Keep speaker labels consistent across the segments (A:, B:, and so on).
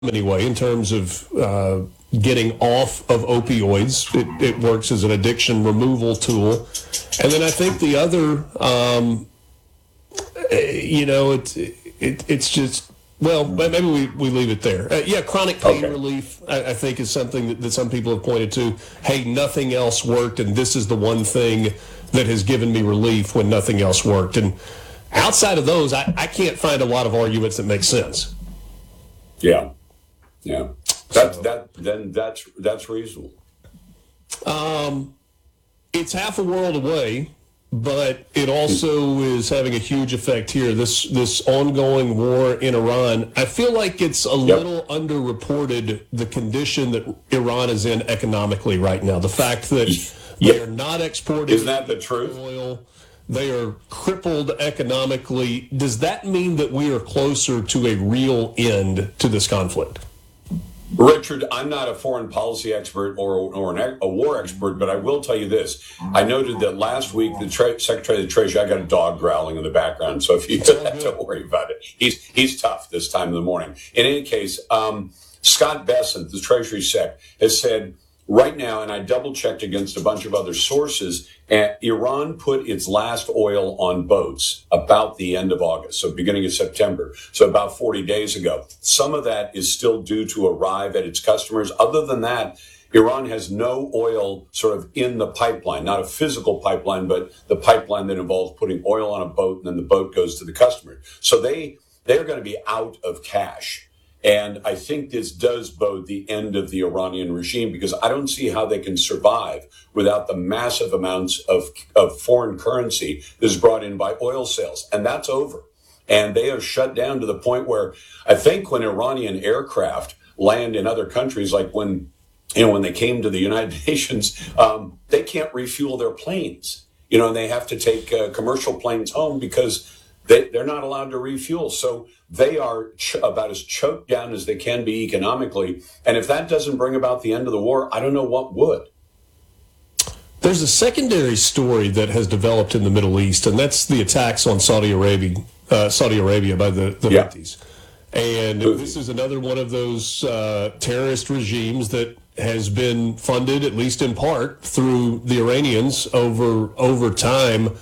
A: anyway, in terms of getting off of opioids. It works as an addiction removal tool. And then I think the other, it's just, well, maybe we leave it there. Chronic pain relief, I think, is something that some people have pointed to. Hey, nothing else worked, and this is the one thing that has given me relief when nothing else worked. And outside of those, I can't find a lot of arguments that make sense.
B: Yeah. That's reasonable.
A: It's half a world away, but it also is having a huge effect here. This ongoing war in Iran, I feel like it's a little underreported, the condition that Iran is in economically right now. The fact that they are not exporting.
B: Isn't that the truth?
A: Oil. They are crippled economically. Does that mean that we are closer to a real end to this conflict?
B: Richard, I'm not a foreign policy expert or a war expert, but I will tell you this. I noted that last week, the Secretary of the Treasury, I got a dog growling in the background, so if you don't worry about it. He's tough this time of the morning. In any case, Scott Bessent, the Treasury Sec, has said right now, and I double-checked against a bunch of other sources, Iran put its last oil on boats about the end of August, so beginning of September, so about 40 days ago. Some of that is still due to arrive at its customers. Other than that, Iran has no oil sort of in the pipeline, not a physical pipeline, but the pipeline that involves putting oil on a boat and then the boat goes to the customer. So they're going to be out of cash. And I think this does bode the end of the Iranian regime, because I don't see how they can survive without the massive amounts of foreign currency that is brought in by oil sales. And that's over. And they have shut down to the point where I think when Iranian aircraft land in other countries, like when they came to the United Nations, they can't refuel their planes, and they have to take commercial planes home because they're not allowed to refuel. So they are about as choked down as they can be economically. And if that doesn't bring about the end of the war, I don't know what would.
A: There's a secondary story that has developed in the Middle East, and that's the attacks on Saudi Arabia by the Houthis. And this is another one of those terrorist regimes that has been funded, at least in part, through the Iranians over time.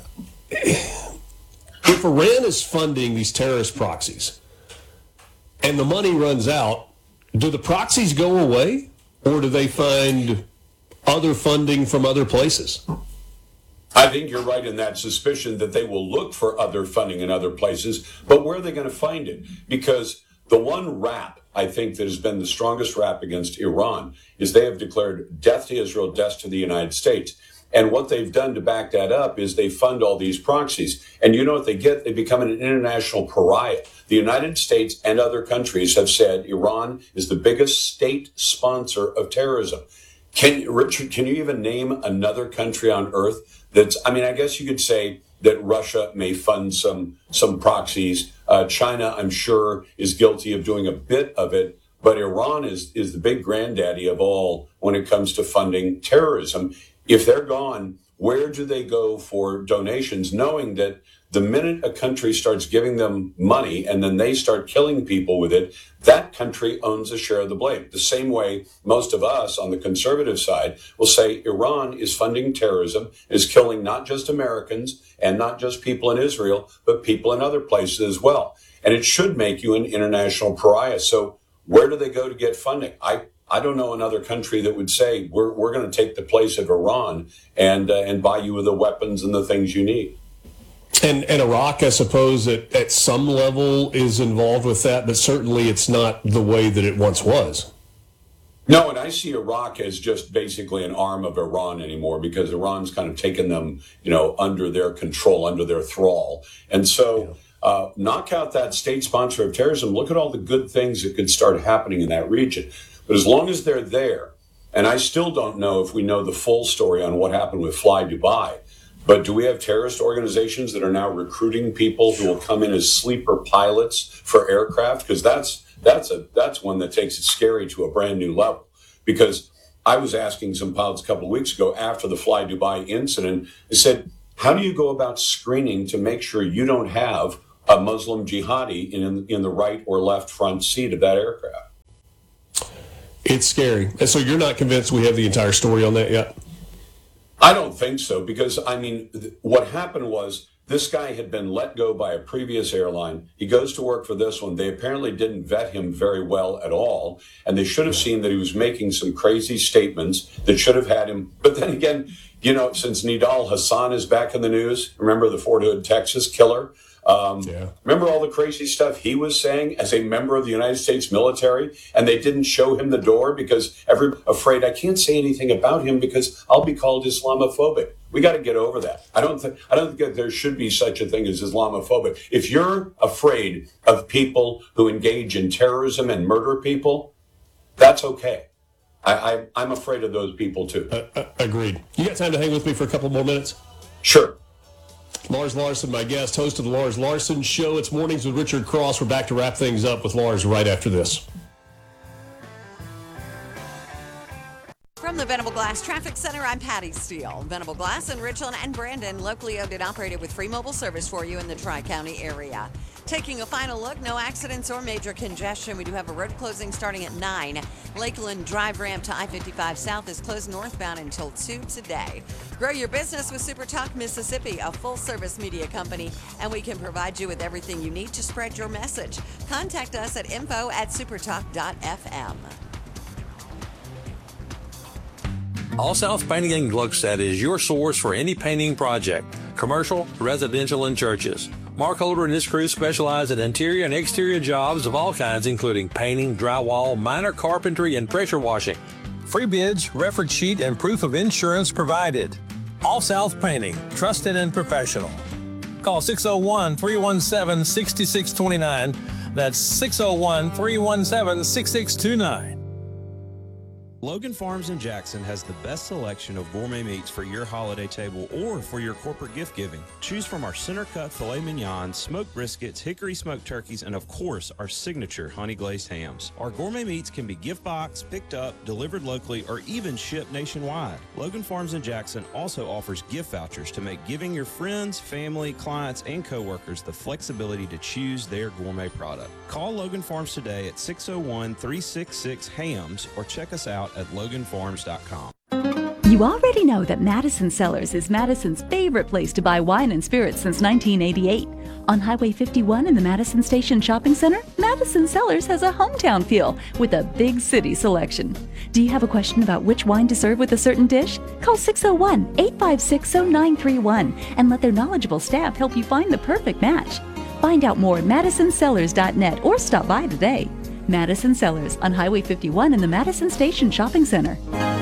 A: If Iran is funding these terrorist proxies and the money runs out, do the proxies go away, or do they find other funding from other places?
B: I think you're right in that suspicion that they will look for other funding in other places, but where are they going to find it? Because the one rap, I think, that has been the strongest rap against Iran is they have declared death to Israel, death to the United States. And what they've done to back that up is they fund all these proxies. And you know what they get? They become an international pariah. The United States and other countries have said Iran is the biggest state sponsor of terrorism. Richard, can you even name another country on earth I guess you could say that Russia may fund some proxies. China, I'm sure, is guilty of doing a bit of it. But Iran is the big granddaddy of all when it comes to funding terrorism. If they're gone, where do they go for donations, knowing that the minute a country starts giving them money and then they start killing people with it, that country owns a share of the blame? The same way most of us on the conservative side will say Iran is funding terrorism, is killing not just Americans and not just people in Israel, but people in other places as well. And it should make you an international pariah. So where do they go to get funding? I don't know another country that would say we're going to take the place of Iran and buy you the weapons and the things you need.
A: And Iraq, I suppose, at some level is involved with that, but certainly it's not the way that it once was.
B: No, and I see Iraq as just basically an arm of Iran anymore, because Iran's kind of taken them, under their control, under their thrall. And so knock out that state sponsor of terrorism. Look at all the good things that could start happening in that region. But as long as they're there, and I still don't know if we know the full story on what happened with Fly Dubai, but do we have terrorist organizations that are now recruiting people who will come in as sleeper pilots for aircraft? Because that's one that takes it scary to a brand new level. Because I was asking some pilots a couple of weeks ago after the Fly Dubai incident, I said, how do you go about screening to make sure you don't have a Muslim jihadi in the right or left front seat of that aircraft?
A: It's scary. And so you're not convinced we have the entire story on that yet?
B: I don't think so, because, what happened was this guy had been let go by a previous airline. He goes to work for this one. They apparently didn't vet him very well at all, and they should have seen that he was making some crazy statements that should have had him. But then again, since Nidal Hassan is back in the news, remember the Fort Hood, Texas killer? Remember all the crazy stuff he was saying as a member of the United States military, and they didn't show him the door because afraid I can't say anything about him because I'll be called Islamophobic. We got to get over that. I don't think that there should be such a thing as Islamophobic. If you're afraid of people who engage in terrorism and murder people, that's okay. I'm afraid of those people too.
A: Agreed. You got time to hang with me for a couple more minutes?
B: Sure.
A: Lars Larson, my guest, host of the Lars Larson Show. It's Mornings with Richard Cross. We're back to wrap things up with Lars right after this.
C: From the Venable Glass Traffic Center, I'm Patty Steele. Venable Glass in Richland and Brandon, locally owned and operated with free mobile service for you in the Tri-County area. Taking a final look, no accidents or major congestion. We do have a road closing starting at 9. Lakeland Drive ramp to I-55 South is closed northbound until 2 today. Grow your business with SuperTalk Mississippi, a full-service media company, and we can provide you with everything you need to spread your message. Contact us at info@supertalk.fm.
D: All South Painting in Gluckstadt is your source for any painting project, commercial, residential, and churches. Mark Holder and his crew specialize in interior and exterior jobs of all kinds, including painting, drywall, minor carpentry, and pressure washing. Free bids, reference sheet, and proof of insurance provided. All South Painting, trusted and professional. Call 601-317-6629. That's 601-317-6629.
E: Logan Farms in Jackson has the best selection of gourmet meats for your holiday table or for your corporate gift giving. Choose from our center-cut filet mignon, smoked briskets, hickory smoked turkeys, and of course, our signature honey glazed hams. Our gourmet meats can be gift boxed, picked up, delivered locally, or even shipped nationwide. Logan Farms in Jackson also offers gift vouchers to make giving your friends, family, clients, and coworkers the flexibility to choose their gourmet product. Call Logan Farms today at 601-366-HAMS or check us out at loganfarms.com.
F: You already know that Madison Cellars is Madison's favorite place to buy wine and spirits since 1988. On Highway 51 in the Madison Station Shopping Center, Madison Cellars has a hometown feel with a big city selection. Do you have a question about which wine to serve with a certain dish? Call 601-856-0931 and let their knowledgeable staff help you find the perfect match. Find out more at madisonCellars.net or stop by today. Madison Cellars on Highway 51 in the Madison Station Shopping Center.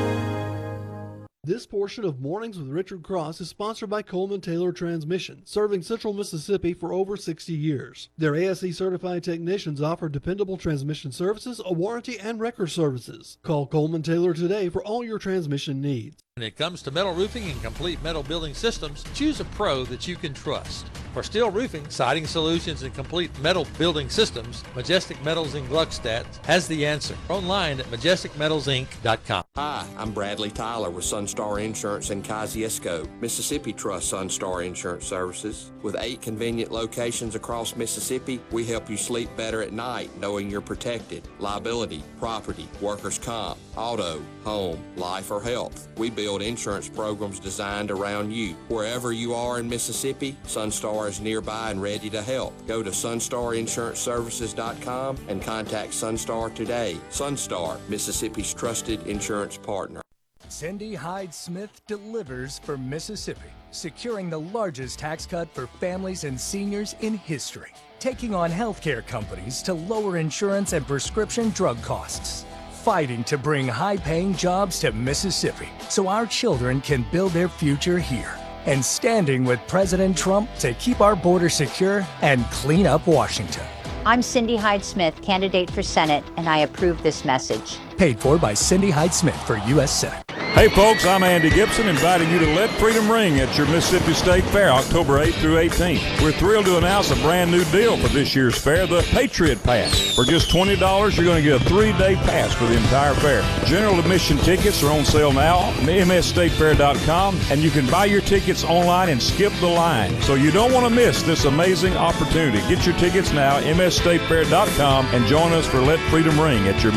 G: This portion of Mornings with Richard Cross is sponsored by Coleman Taylor Transmission, serving Central Mississippi for over 60 years. Their ASE certified technicians offer dependable transmission services, a warranty, and record services. Call Coleman Taylor today for all your transmission needs.
H: When it comes to metal roofing and complete metal building systems, choose a pro that you can trust. For steel roofing, siding solutions, and complete metal building systems, Majestic Metals in Gluckstadt has the answer. Online at majesticmetalsinc.com.
I: Hi, I'm Bradley Tyler with Sunstar Insurance in Kosciuszko. Mississippi trusts Sunstar Insurance Services. With 8 convenient locations across Mississippi, we help you sleep better at night knowing you're protected. Liability, property, workers' comp, auto, home, life, or health. We build insurance programs designed around you. Wherever you are in Mississippi, Sunstar is nearby and ready to help. Go to sunstarinsuranceservices.com and contact Sunstar today. Sunstar, Mississippi's trusted insurance partner.
J: Cindy Hyde Smith delivers for Mississippi, securing the largest tax cut for families and seniors in history, taking on healthcare companies to lower insurance and prescription drug costs, fighting to bring high-paying jobs to Mississippi so our children can build their future here, and standing with President Trump to keep our border secure and clean up Washington.
K: I'm Cindy Hyde Smith, candidate for Senate, and I approve this message.
J: Paid for by Cindy Hyde Smith for U.S. Senate.
L: Hey folks, I'm Andy Gibson, inviting you to Let Freedom Ring at your Mississippi State Fair, October 8th through 18th. We're thrilled to announce a brand new deal for this year's fair, the Patriot Pass. For just $20, you're going to get a 3-day pass for the entire fair. General admission tickets are on sale now on msstatefair.com, and you can buy your tickets online and skip the line. So you don't want to miss this amazing opportunity. Get your tickets now, msstatefair.com, and join us for Let Freedom Ring at your